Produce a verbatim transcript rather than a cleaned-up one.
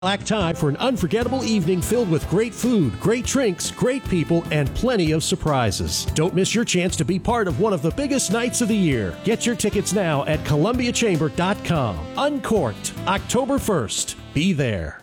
Black tie for an unforgettable evening filled with great food, great drinks, great people, and plenty of surprises. Don't miss your chance to be part of one of the biggest nights of the year. Get your tickets now at columbia chamber dot com. Uncorked, October first. Be there.